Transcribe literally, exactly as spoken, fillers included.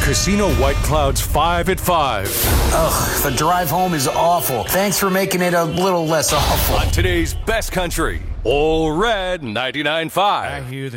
Casino White Clouds five at five. Ugh, the drive home is awful. Thanks for making it a little less awful. On today's Best Country, All Red ninety-nine point five. I hear